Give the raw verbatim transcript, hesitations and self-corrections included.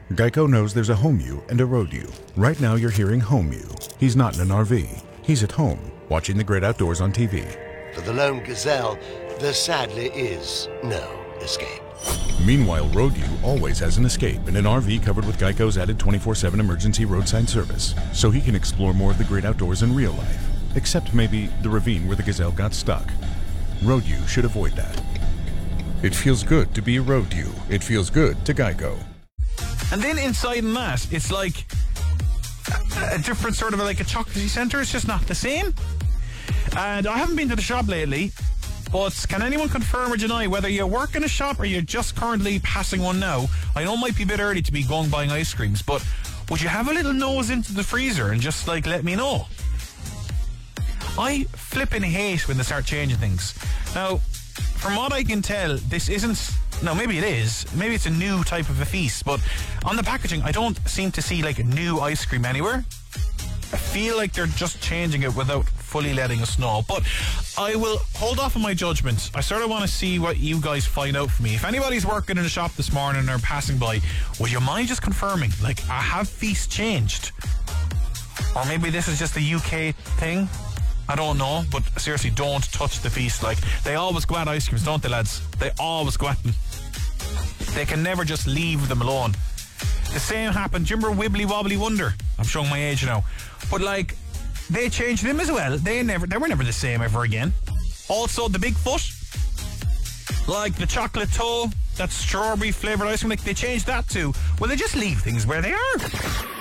Geico knows there's a home you and a road you. Right now you're hearing home you. He's not in an R V. He's at home, watching the great outdoors on T V. For the lone gazelle, there sadly is no escape. Meanwhile, road you always has an escape in an R V covered with Geico's added twenty-four seven emergency roadside service, so he can explore more of the great outdoors in real life. Except maybe the ravine where the gazelle got stuck. Road you should avoid that. It feels good to be a road you. It feels good to Geico. And then inside in that, it's like a, a different sort of like a chocolatey centre. It's just not the same. And I haven't been to the shop lately, but can anyone confirm or deny whether you work in a shop or you're just currently passing one now? I know it might be a bit early to be going buying ice creams, but would you have a little nose into the freezer and just like let me know? I flipping hate when they start changing things. Now, from what I can tell, this isn't... No, maybe it is. Maybe it's a new type of a feast, but on the packaging, I don't seem to see like a new ice cream anywhere. I feel like they're just changing it without fully letting us know. But I will hold off on my judgment. I sort of want to see what you guys find out for me. If anybody's working in a shop this morning or passing by, would you mind just confirming, like, have feasts changed? Or maybe this is just a U K thing? I don't know, but seriously, don't touch the feast. Like, they always go at ice creams, don't they, lads? They always go at them. They can never just leave them alone. The same happened. Do you remember Wibbly Wobbly Wonder? I'm showing my age now. But like, they changed them as well. They never, they were never the same ever again. Also, the Bigfoot, like the chocolate toe, that strawberry flavoured ice cream, like they changed that too. Well, they just leave things where they are.